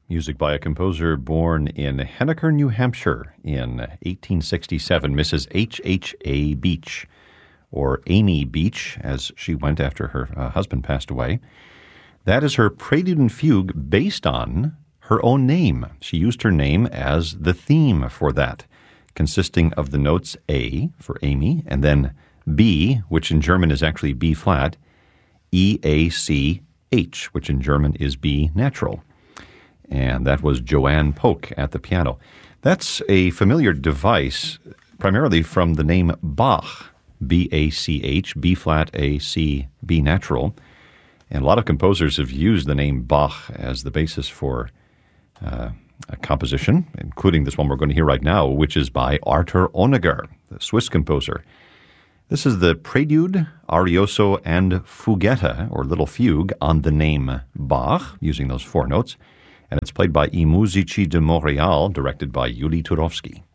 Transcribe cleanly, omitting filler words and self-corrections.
music by a composer born in Henniker, New Hampshire in 1867, Mrs. H.H.A. Beach, or Amy Beach, as she went after her husband passed away. That is her prelude and fugue based on her own name. She used her name as the theme for that, consisting of the notes A for Amy, and then B, which in German is actually B flat, E, A, C, H, which in German is B natural. And that was Joanne Polk at the piano. That's a familiar device, primarily from the name Bach, B-A-C-H, B-flat, A-C, B natural. And a lot of composers have used the name Bach as the basis for a composition, including this one we're going to hear right now, which is by Arthur Honegger, the Swiss composer. This is the Prelude, Arioso, and Fuguetta, or Little Fugue, on the name Bach, using those four notes. And it's played by I Musici di Montréal, directed by Yuli Turovsky.